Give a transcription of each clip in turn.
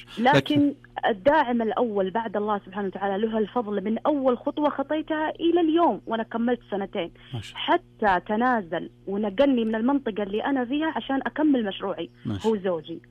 ماشي. لكن الداعم الأول بعد الله سبحانه وتعالى له الفضل من أول خطوة خطيتها إلى اليوم وأنا كملت 2 حتى تنازل ونقلني من المنطقة اللي أنا فيها عشان أكمل مشروعي. هو زوجي.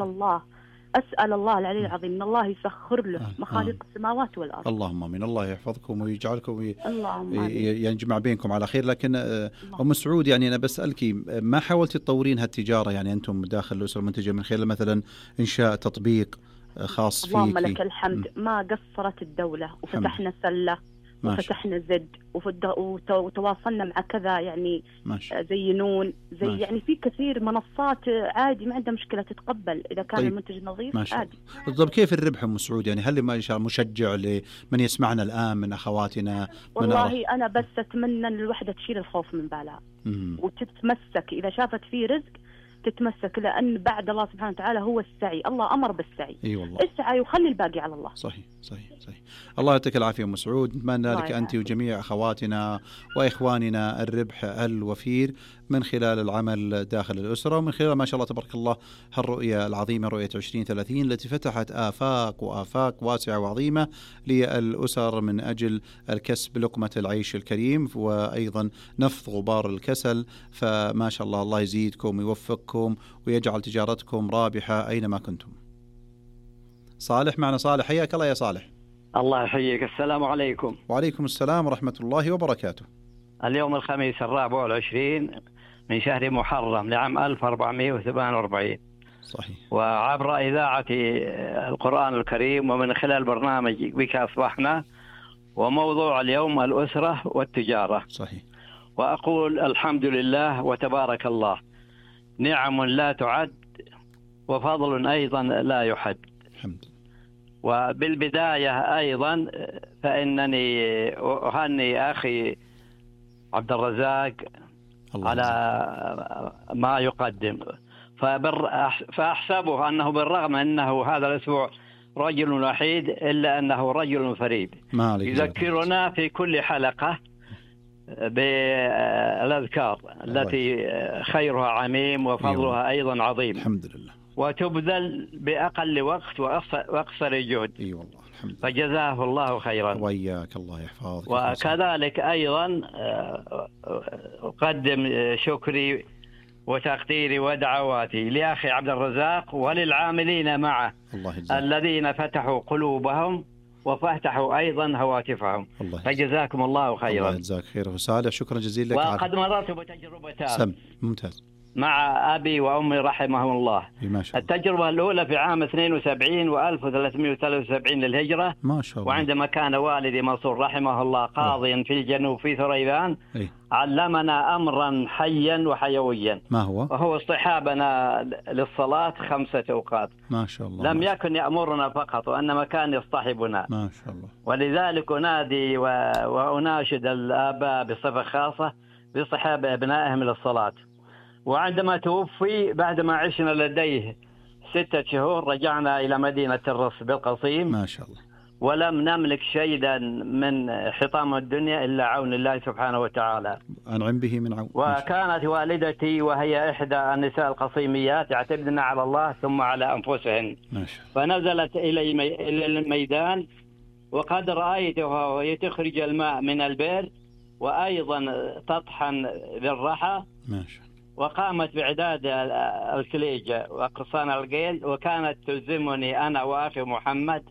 أسأل الله العلي العظيم من الله يسخر له مخاليق السماوات والأرض. اللهم آمين. الله يحفظكم ويجعلكم يجمع بينكم على خير. لكن أم سعود يعني أنا بسألك ما حاولت تطورين هالتجارة يعني أنتم داخل الأسرة المنتجة من خلال مثلا إنشاء تطبيق خاص فيك؟ اللهم لك الحمد. ما قصرت الدولة وفتحنا سلة وفتحنا زد وتواصلنا مع كذا يعني زي نون زي يعني في كثير منصات عادي ما عندها مشكلة تتقبل إذا كان المنتج نظيف عادي. طب كيف الربح أم سعود يعني هل ما شاء مشجع لمن يسمعنا الآن من أخواتنا؟ والله أنا بس أتمنى أن الوحدة تشيل الخوف من بالها وتتمسك إذا شافت فيه رزق تتمسك، لأن بعد الله سبحانه وتعالى هو السعي. الله أمر بالسعي. والله. اسعى وخلي الباقي على الله. صحيح. الله يعطيك العافية أم سعود. نتمنى لك أنت وجميع أخواتنا وإخواننا الربح الوفير من خلال العمل داخل الأسرة ومن خلال ما شاء الله تبارك الله هالرؤية العظيمة رؤية 2030 التي فتحت آفاق واسعة وعظيمة للأسر من أجل الكسب لقمة العيش الكريم وأيضا نفض غبار الكسل. فما شاء الله يزيدكم ويوفقكم ويجعل تجارتكم رابحة أينما كنتم. صالح معنا. صالح حياك الله يا صالح. الله يحييك. السلام عليكم. وعليكم السلام ورحمة الله وبركاته. اليوم الخميس 24 من شهر محرم لعام 1448. صحيح. وعبر إذاعة القرآن الكريم ومن خلال برنامج بك أصبحنا وموضوع اليوم الأسرة والتجارة. صحيح. وأقول الحمد لله وتبارك الله، نعم لا تعد وفضل أيضا لا يحد. الحمد. وبالبداية أيضا فإنني أهني أخي عبد الرزاق على ما يقدم، فأحسبه أنه بالرغم أنه هذا الأسبوع رجل وحيد إلا أنه رجل فريد يذكرنا في كل حلقة بالأذكار التي خيرها عميم وفضلها أيضا عظيم. الحمد لله. وتبذل بأقل وقت وأقصر جهد. والله الحمد. فجزاه الله خيرا. وإياك الله يحفظك. وكذلك أيضا أقدم شكري وتقديري ودعواتي لأخي عبد الرزاق وللعاملين معه الذين فتحوا قلوبهم وفتحوا أيضا هواتفهم. فجزاكم الله خيرا. الله يجزاك خير وصالح. شكرا جزيلا لك. وقد مررت بتجربتان ممتاز مع أبي وأمي رحمهم الله. التجربة الأولى في عام 72 و1373 للهجرة. ما شاء الله. وعندما كان والدي منصور رحمه الله قاضيا في الجنوب في ثريبان علمنا أمرا حيا وحيويا. ما هو؟ وهو اصطحابنا للصلاة 5 أوقات. ما شاء الله. لم يكن يأمرنا فقط وإنما كان يصطحبنا. ما شاء الله. ولذلك أنادي وأناشد الآباء بصفة خاصة باصطحاب أبنائهم للصلاة. وعندما توفي بعدما عشنا لديه 6 شهور رجعنا إلى مدينة الرص بالقصيم. ما شاء الله. ولم نملك شيئا من حطام الدنيا إلا عون الله سبحانه وتعالى. أنعم به من عون. وكانت والدتي وهي إحدى النساء القصيميات يعتمدن على الله ثم على أنفسهن. ما شاء الله. فنزلت إلى الميدان وقد رأيتها وهي تخرج الماء من البئر وأيضا تطحن بالرحى. ما شاء الله. وقامت بإعداد الكليجة وقرصان القيل وكانت تلزمني أنا وأخي محمد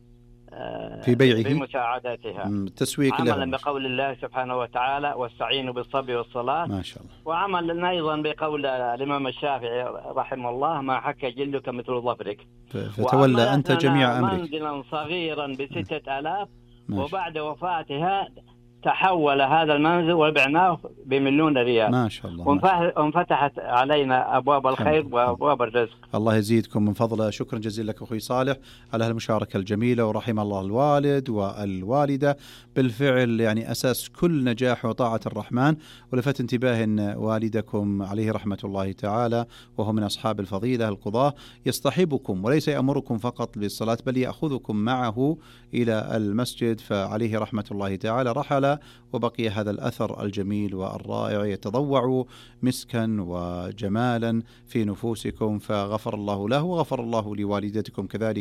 في بيعه بمساعدتها تسويق عملا بقول الله سبحانه وتعالى واستعينوا بالصبر والصلاة. ما شاء الله. وعملا أيضا بقول الإمام الشافعي رحمه الله ما حك جلدك مثل ظفرك. فتولى أنت جميع أمرك. منزلا صغيرا ب6000 وبعد وفاتها تحول هذا المنزل وبعناه ب1,000,000 ريال. ما شاء الله. وانفتحت علينا أبواب الخير وأبواب الرزق. الله يزيدكم من فضله. شكرا جزيلا لك أخوي صالح على هالمشاركة الجميلة ورحم الله الوالد والوالدة. بالفعل يعني أساس كل نجاح وطاعة الرحمن. ولفت انتباه أن والدكم عليه رحمة الله تعالى وهو من أصحاب الفضيلة القضاة يصطحبكم وليس يأمركم فقط بالصلاة بل يأخذكم معه إلى المسجد. فعليه رحمة الله تعالى رحل وبقي هذا الأثر الجميل والرائع يتضوع مسكا وجمالا في نفوسكم. فغفر الله له وغفر الله لوالدتكم كذلك